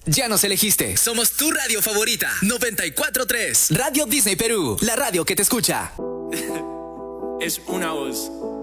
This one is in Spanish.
Ya nos elegiste. Somos tu radio favorita. 94.3. Radio Disney Perú. La radio que te escucha. Es una voz.